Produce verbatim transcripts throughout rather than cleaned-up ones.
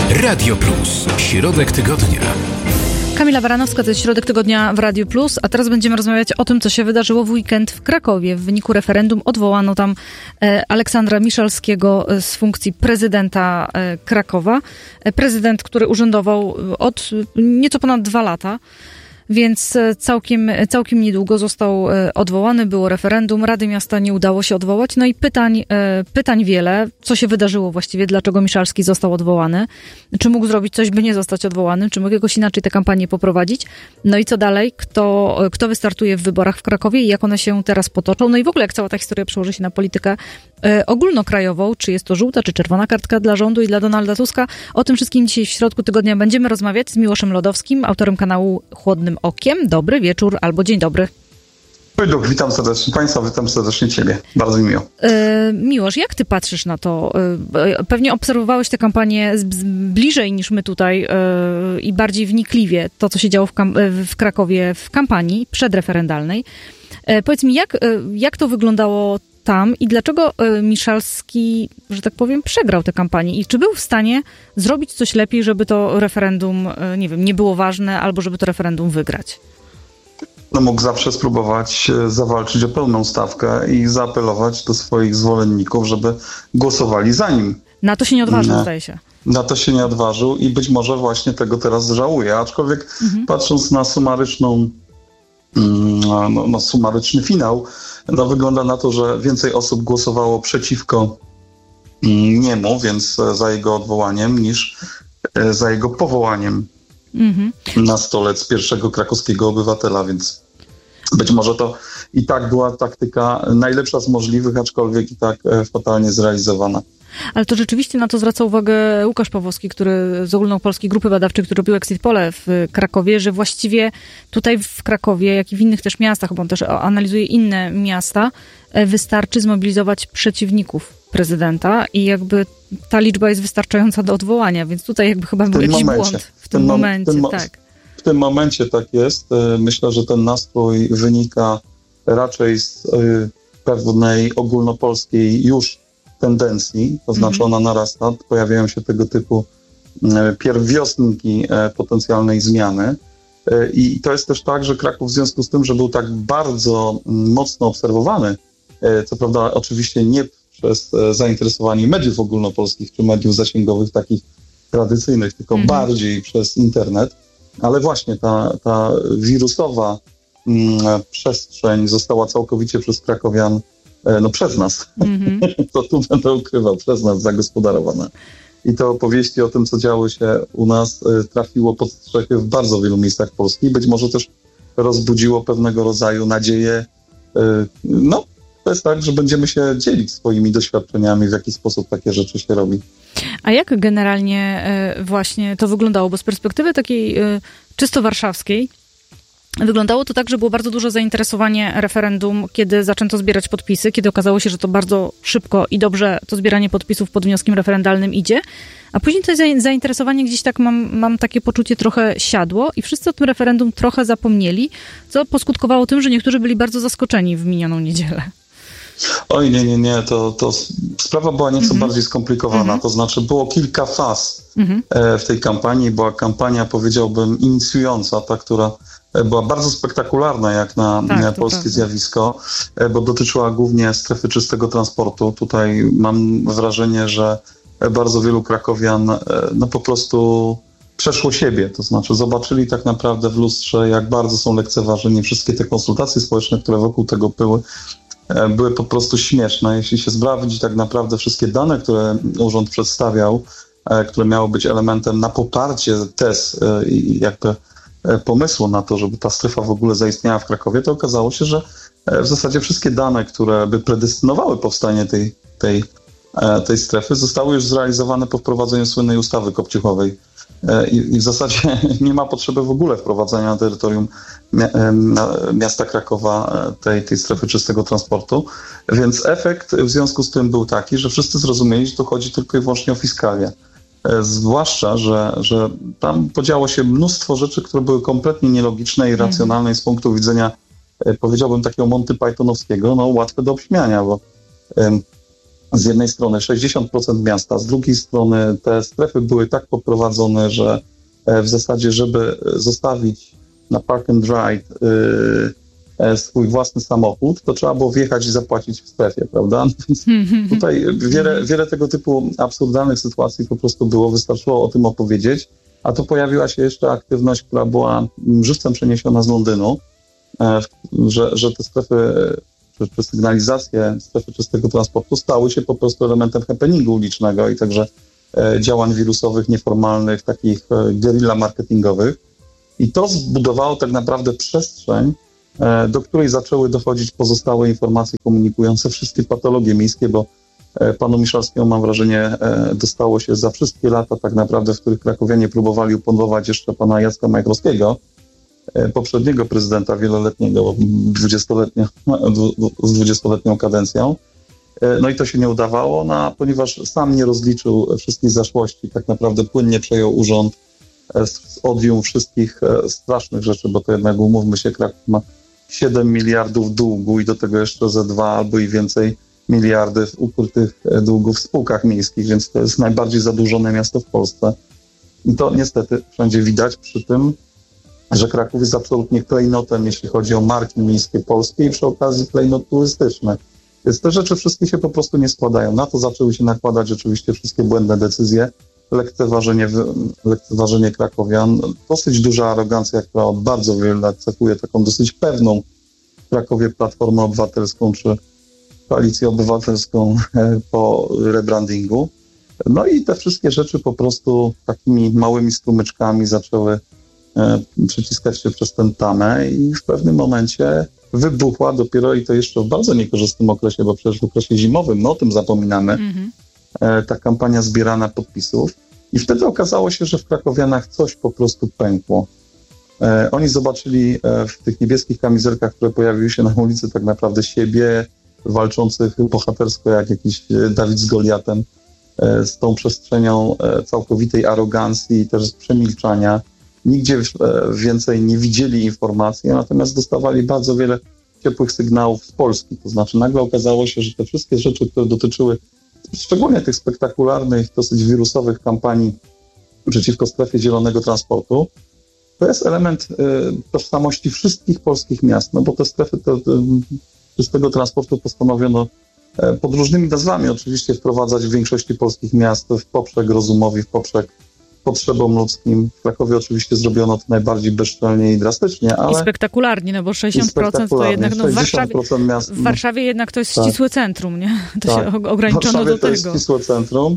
Radio Plus. Środek tygodnia. Kamila Baranowska, to jest Środek Tygodnia w Radiu Plus, a teraz będziemy rozmawiać o tym, co się wydarzyło w weekend w Krakowie. W wyniku referendum odwołano tam e, Aleksandra Miszalskiego z funkcji prezydenta e, Krakowa. E, prezydent, który urzędował od nieco ponad dwa lata. Więc całkiem, całkiem niedługo został odwołany, było referendum, Rady Miasta nie udało się odwołać. No i pytań, pytań wiele, co się wydarzyło właściwie, dlaczego Miszalski został odwołany, czy mógł zrobić coś, by nie zostać odwołanym, czy mógł jakoś inaczej tę kampanię poprowadzić. No i co dalej, kto, kto wystartuje w wyborach w Krakowie i jak one się teraz potoczą. No i w ogóle jak cała ta historia przełoży się na politykę ogólnokrajową, czy jest to żółta, czy czerwona kartka dla rządu i dla Donalda Tuska. O tym wszystkim dzisiaj w Środku Tygodnia będziemy rozmawiać z Miłoszem Lodowskim, autorem kanału Chłodnym Okiem. Dobry wieczór albo dzień dobry. Witam serdecznie Państwa, witam serdecznie Ciebie. Bardzo mi miło. Yy, Miłosz, jak Ty patrzysz na to? Yy, pewnie obserwowałeś tę kampanię z, z, bliżej niż my tutaj yy, i bardziej wnikliwie to, co się działo w, kam- w Krakowie w kampanii przedreferendalnej. Yy, powiedz mi, jak, yy, jak to wyglądało tam i dlaczego yy, Miszalski, że tak powiem, przegrał tę kampanię? I czy był w stanie zrobić coś lepiej, żeby to referendum, yy, nie wiem, nie było ważne, albo żeby to referendum wygrać? No mógł zawsze spróbować zawalczyć o pełną stawkę i zaapelować do swoich zwolenników, żeby głosowali za nim. Na to się nie odważył, no, zdaje się. Na to się nie odważył i być może właśnie tego teraz żałuje. Aczkolwiek mhm. patrząc na sumaryczną, no, no, sumaryczny finał, no, wygląda na to, że więcej osób głosowało przeciwko niemu, więc za jego odwołaniem, niż za jego powołaniem. Mhm. na stolec pierwszego krakowskiego obywatela, więc być może to i tak była taktyka najlepsza z możliwych, aczkolwiek i tak fatalnie zrealizowana. Ale to rzeczywiście na to zwraca uwagę Łukasz Pawłowski, który z Ogólnopolskiej Grupy Badawczej, który robił exit pole w Krakowie, że właściwie tutaj w Krakowie, jak i w innych też miastach, bo on też analizuje inne miasta, wystarczy zmobilizować przeciwników prezydenta i jakby ta liczba jest wystarczająca do odwołania, więc tutaj jakby chyba był jakiś momencie, błąd w tym, tym momencie. Tym, tak. W tym momencie tak jest. Myślę, że ten nastrój wynika raczej z pewnej ogólnopolskiej już tendencji, to znaczy mm-hmm. ona narasta, pojawiają się tego typu pierwiostniki potencjalnej zmiany. I to jest też tak, że Kraków w związku z tym, że był tak bardzo mocno obserwowany, co prawda oczywiście nie przez zainteresowanie mediów ogólnopolskich czy mediów zasięgowych takich tradycyjnych, tylko mm-hmm. bardziej przez internet, ale właśnie ta, ta wirusowa mm, przestrzeń została całkowicie przez krakowian, e, no przez nas, mm-hmm. to tu będę ukrywał, przez nas zagospodarowane. I te opowieści o tym, co działo się u nas, e, trafiło pod strzechy w bardzo wielu miejscach Polski. Być może też rozbudziło pewnego rodzaju nadzieję, e, no to jest tak, że będziemy się dzielić swoimi doświadczeniami, w jaki sposób takie rzeczy się robi. A jak generalnie właśnie to wyglądało? Bo z perspektywy takiej czysto warszawskiej wyglądało to tak, że było bardzo duże zainteresowanie referendum, kiedy zaczęto zbierać podpisy, kiedy okazało się, że to bardzo szybko i dobrze to zbieranie podpisów pod wnioskiem referendalnym idzie, a później to zainteresowanie gdzieś tak, mam, mam takie poczucie, trochę siadło i wszyscy o tym referendum trochę zapomnieli, co poskutkowało tym, że niektórzy byli bardzo zaskoczeni w minioną niedzielę. Oj, nie, nie, nie, to, to sprawa była nieco mm-hmm. bardziej skomplikowana, mm-hmm. to znaczy było kilka faz mm-hmm. w tej kampanii, była kampania, powiedziałbym, inicjująca, ta, która była bardzo spektakularna jak na tak, polskie prawda. zjawisko, bo dotyczyła głównie strefy czystego transportu. Tutaj mam wrażenie, że bardzo wielu krakowian no po prostu przeszło siebie, to znaczy zobaczyli tak naprawdę w lustrze, jak bardzo są lekceważeni wszystkie te konsultacje społeczne, które wokół tego były. były po prostu śmieszne. Jeśli się sprawdzi tak naprawdę wszystkie dane, które urząd przedstawiał, które miały być elementem na poparcie tez i jakby pomysłu na to, żeby ta strefa w ogóle zaistniała w Krakowie, to okazało się, że w zasadzie wszystkie dane, które by predestynowały powstanie tej, tej, tej strefy, zostały już zrealizowane po wprowadzeniu słynnej ustawy kopciuchowej. I, I w zasadzie nie ma potrzeby w ogóle wprowadzenia na terytorium miasta Krakowa tej, tej strefy czystego transportu. Więc efekt w związku z tym był taki, że wszyscy zrozumieli, że tu chodzi tylko i wyłącznie o fiskalię. Zwłaszcza, że, że tam podziało się mnóstwo rzeczy, które były kompletnie nielogiczne i racjonalne z punktu widzenia, powiedziałbym, takiego Monty Pythonowskiego, no łatwe do obśmiania, bo z jednej strony sześćdziesiąt procent miasta, z drugiej strony te strefy były tak poprowadzone, że w zasadzie, żeby zostawić na park and ride yy, swój własny samochód, to trzeba było wjechać i zapłacić w strefie, prawda? Więc tutaj wiele, wiele tego typu absurdalnych sytuacji po prostu było, wystarczyło o tym opowiedzieć, a tu pojawiła się jeszcze aktywność, która była żywcem przeniesiona z Londynu, że, że te strefy, czy, czy sygnalizacje strefy czystego transportu stały się po prostu elementem happeningu ulicznego i także e, działań wirusowych, nieformalnych, takich e, guerilla marketingowych. I to zbudowało tak naprawdę przestrzeń, e, do której zaczęły dochodzić pozostałe informacje komunikujące wszystkie patologie miejskie, bo e, panu Miszalskiemu, mam wrażenie, e, dostało się za wszystkie lata tak naprawdę, w których krakowianie próbowali upodobać jeszcze pana Jacka Majchrowskiego, poprzedniego prezydenta wieloletniego, dwudziestoletnią, z dwudziestoletnią kadencją. No i to się nie udawało, no, ponieważ sam nie rozliczył wszystkich zaszłości, tak naprawdę płynnie przejął urząd, odjął wszystkich strasznych rzeczy, bo to jednak, umówmy się, Kraków ma siedem miliardów długu i do tego jeszcze ze dwa albo i więcej miliardy ukrytych długów w spółkach miejskich, więc to jest najbardziej zadłużone miasto w Polsce. I to niestety wszędzie widać przy tym, że Kraków jest absolutnie klejnotem, jeśli chodzi o marki miejskie polskie i przy okazji klejnot turystyczny. Więc te rzeczy wszystkie się po prostu nie składają. Na to zaczęły się nakładać rzeczywiście wszystkie błędne decyzje, lekceważenie, lekceważenie krakowian, dosyć duża arogancja, która od bardzo wielu lat cechuje taką dosyć pewną w Krakowie Platformę Obywatelską czy Koalicję Obywatelską po rebrandingu. No i te wszystkie rzeczy po prostu takimi małymi strumyczkami zaczęły przyciskać się przez tę tamę i w pewnym momencie wybuchła dopiero, i to jeszcze w bardzo niekorzystnym okresie, bo przecież w okresie zimowym, no o tym zapominamy, mm-hmm. ta kampania zbierana podpisów i wtedy okazało się, że w krakowianach coś po prostu pękło. E, oni zobaczyli e, w tych niebieskich kamizelkach, które pojawiły się na ulicy, tak naprawdę siebie walczących bohatersko jak jakiś Dawid z Goliatem, e, z tą przestrzenią e, całkowitej arogancji i też przemilczania. Nigdzie więcej nie widzieli informacji, natomiast dostawali bardzo wiele ciepłych sygnałów z Polski. To znaczy nagle okazało się, że te wszystkie rzeczy, które dotyczyły szczególnie tych spektakularnych, dosyć wirusowych kampanii przeciwko strefie zielonego transportu, to jest element y, tożsamości wszystkich polskich miast, no bo te strefy to, to, czystego transportu postanowiono y, pod różnymi nazwami oczywiście wprowadzać w większości polskich miast w poprzek rozumowi, w poprzek potrzebom ludzkim. W Krakowie oczywiście zrobiono to najbardziej bezczelnie i drastycznie, ale... I spektakularnie, no bo sześćdziesiąt procent to jednak... No w, Warszawie, miast, w Warszawie jednak to jest tak. ścisłe centrum, nie? To tak. się ograniczono do to tego. jest ścisłe centrum,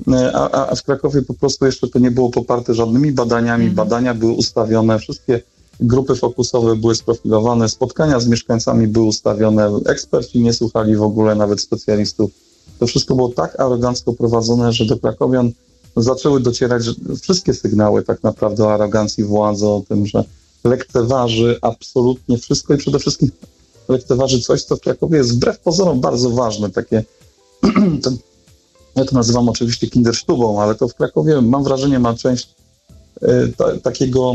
a, a w Krakowie po prostu jeszcze to nie było poparte żadnymi badaniami. Mhm. Badania były ustawione, wszystkie grupy fokusowe były sprofilowane, spotkania z mieszkańcami były ustawione, eksperci nie słuchali w ogóle nawet specjalistów. To wszystko było tak arogancko prowadzone, że do krakowian zaczęły docierać wszystkie sygnały tak naprawdę o arogancji władzy, o tym, że lekceważy absolutnie wszystko i przede wszystkim lekceważy coś, co w Krakowie jest wbrew pozorom bardzo ważne. Takie, ten, ja to nazywam oczywiście kindersztubą, ale to w Krakowie, mam wrażenie, ma część y, ta, takiego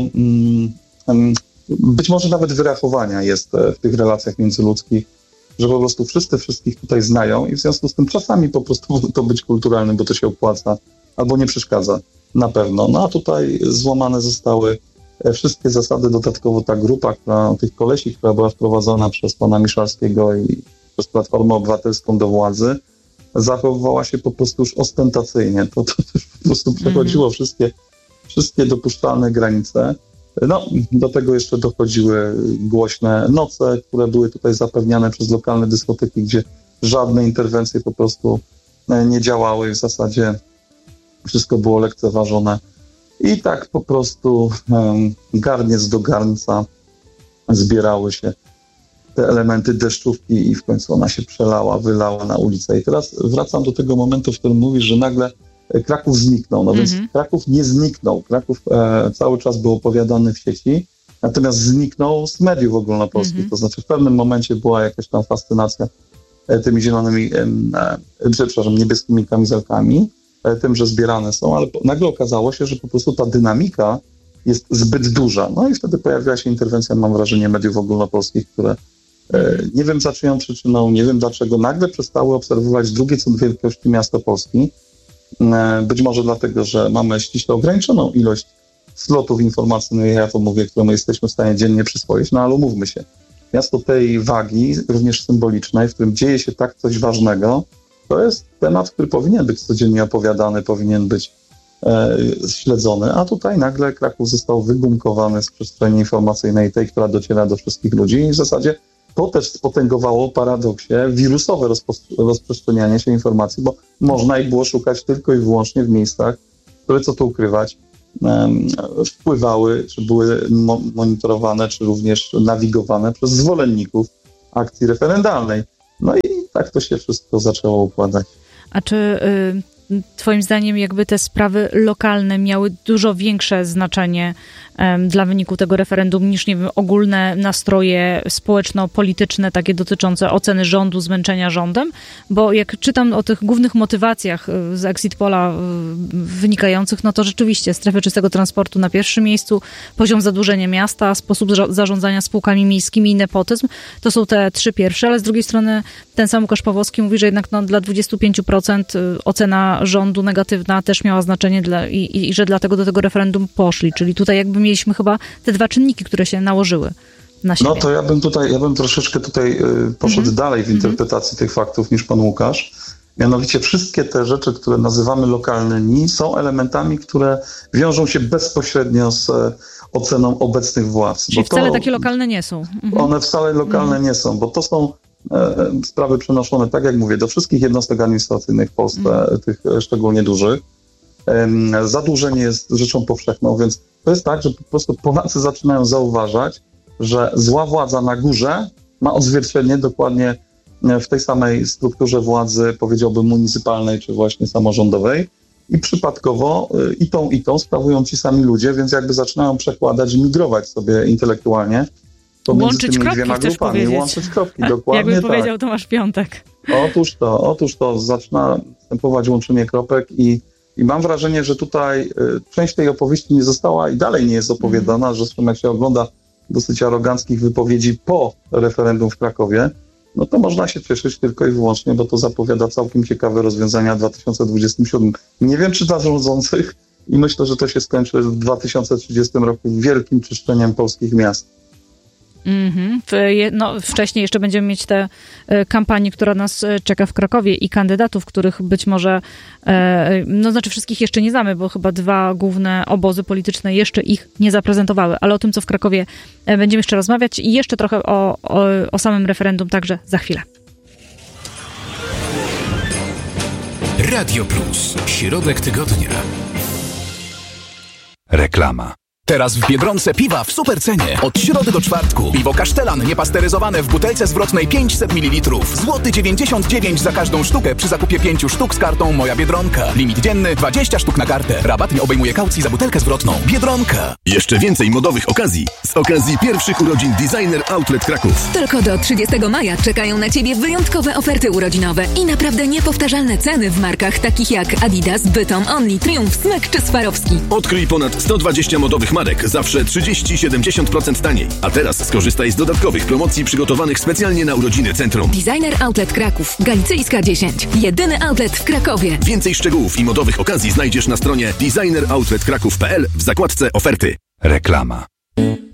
y, y, być może nawet wyrachowania jest w tych relacjach międzyludzkich, że po prostu wszyscy wszystkich tutaj znają i w związku z tym czasami po prostu to być kulturalnym, bo to się opłaca, albo nie przeszkadza, na pewno. No a tutaj złamane zostały wszystkie zasady, dodatkowo ta grupa, która, tych kolesi, która była wprowadzona przez pana Miszalskiego i przez Platformę Obywatelską do władzy, zachowywała się po prostu już ostentacyjnie. To, to też po prostu przechodziło mm-hmm. wszystkie, wszystkie dopuszczalne granice. No, do tego jeszcze dochodziły głośne noce, które były tutaj zapewniane przez lokalne dyskoteki, gdzie żadne interwencje po prostu nie działały. W zasadzie wszystko było lekceważone. I tak po prostu um, garniec do garnca zbierały się te elementy deszczówki i w końcu ona się przelała, wylała na ulicę. I teraz wracam do tego momentu, w którym mówisz, że nagle Kraków zniknął. No mm-hmm. więc Kraków nie zniknął. Kraków e, cały czas był opowiadany w sieci, natomiast zniknął z mediów ogólnopolskich. Mm-hmm. To znaczy w pewnym momencie była jakaś tam fascynacja e, tymi zielonymi, e, e, przepraszam, niebieskimi kamizelkami, e, tym, że zbierane są, ale po, nagle okazało się, że po prostu ta dynamika jest zbyt duża. No i wtedy pojawiła się interwencja, mam wrażenie, mediów ogólnopolskich, które Nie wiem za czyją przyczyną, nie wiem dlaczego nagle przestały obserwować drugie co do wielkości miasto Polski. Być może dlatego, że mamy ściśle ograniczoną ilość slotów informacyjnych, ja to mówię, które my jesteśmy w stanie dziennie przyswoić, no ale umówmy się. Miasto tej wagi, również symbolicznej, w którym dzieje się tak coś ważnego, to jest temat, który powinien być codziennie opowiadany, powinien być e, śledzony, a tutaj nagle Kraków został wygumkowany z przestrzeni informacyjnej, tej, która dociera do wszystkich ludzi i w zasadzie to też spotęgowało paradoksie wirusowe rozpo- rozprzestrzenianie się informacji, bo można ich było szukać tylko i wyłącznie w miejscach, które, co tu ukrywać, um, wpływały, czy były mo- monitorowane, czy również nawigowane przez zwolenników akcji referendalnej. No i tak to się wszystko zaczęło układać. A czy y, twoim zdaniem jakby te sprawy lokalne miały dużo większe znaczenie um, dla wyniku tego referendum niż, nie wiem, ogólne nastroje społeczno-polityczne, takie dotyczące oceny rządu, zmęczenia rządem? Bo jak czytam o tych głównych motywacjach z exit polla wynikających, no to rzeczywiście strefy czystego transportu na pierwszym miejscu, poziom zadłużenia miasta, sposób zarządzania spółkami miejskimi i nepotyzm, to są te trzy pierwsze, ale z drugiej strony ten sam Łukasz Pawłowski mówi, że jednak no, dla dwadzieścia pięć procent ocena rządu negatywna też miała znaczenie dla, i, i, i że dlatego do tego referendum poszli. Czyli tutaj jakby mieliśmy chyba te dwa czynniki, które się nałożyły na siebie. No to ja bym tutaj, ja bym troszeczkę tutaj y, poszedł mm-hmm. dalej w interpretacji mm-hmm. tych faktów niż pan Łukasz. Mianowicie wszystkie te rzeczy, które nazywamy lokalnymi, są elementami, które wiążą się bezpośrednio z e, oceną obecnych władz. Czyli bo wcale to, takie lokalne nie są. Mhm. One wcale lokalne mhm. nie są, bo to są e, sprawy przenoszone, tak jak mówię, do wszystkich jednostek administracyjnych w Polsce, mhm. tych szczególnie dużych. E, zadłużenie jest rzeczą powszechną, więc to jest tak, że po prostu Polacy zaczynają zauważać, że zła władza na górze ma odzwierciedlenie dokładnie w tej samej strukturze władzy, powiedziałbym, municypalnej czy właśnie samorządowej i przypadkowo i tą, i tą sprawują ci sami ludzie, więc jakby zaczynają przekładać, migrować sobie intelektualnie pomiędzy łączyć tymi kropki, dwiema grupami. Łączyć kropki, dokładnie jakby powiedział tak. Tomasz Piątek. Otóż to, otóż to zaczyna następować łączenie kropek i, i mam wrażenie, że tutaj y, część tej opowieści nie została i dalej nie jest opowiadana, mm. że zresztą jak się ogląda dosyć aroganckich wypowiedzi po referendum w Krakowie, no to można się cieszyć tylko i wyłącznie, bo to zapowiada całkiem ciekawe rozwiązania w dwa tysiące dwudziestym siódmym. Nie wiem, czy dla rządzących i myślę, że to się skończy w dwa tysiące trzydziestym roku wielkim czyszczeniem polskich miast. Mm-hmm. No, wcześniej jeszcze będziemy mieć tę kampanię, która nas czeka w Krakowie i kandydatów, których być może, no znaczy wszystkich jeszcze nie znamy, bo chyba dwa główne obozy polityczne jeszcze ich nie zaprezentowały, ale o tym, co w Krakowie będziemy jeszcze rozmawiać i jeszcze trochę o, o, o samym referendum także za chwilę. Radio Plus. Środek tygodnia. Reklama. Teraz w Biedronce piwa w supercenie. Od środy do czwartku. Piwo Kasztelan niepasteryzowane w butelce zwrotnej pięćset mililitrów. Złoty dziewięćdziesiąt dziewięć za każdą sztukę przy zakupie pięciu sztuk z kartą Moja Biedronka. Limit dzienny dwadzieścia sztuk na kartę. Rabat nie obejmuje kaucji za butelkę zwrotną. Biedronka. Jeszcze więcej modowych okazji z okazji pierwszych urodzin Designer Outlet Kraków. Tylko do trzydziestego maja czekają na Ciebie wyjątkowe oferty urodzinowe i naprawdę niepowtarzalne ceny w markach takich jak Adidas, Bytom, Only, Triumph, Smyk czy Swarowski. Odkryj ponad sto dwadzieścia modowych marek, zawsze trzydzieści do siedemdziesięciu procent taniej. A teraz skorzystaj z dodatkowych promocji przygotowanych specjalnie na urodziny centrum. Designer Outlet Kraków, Galicyjska dziesięć. Jedyny outlet w Krakowie. Więcej szczegółów i modowych okazji znajdziesz na stronie designer outlet kraków kropka p l w zakładce oferty. Reklama.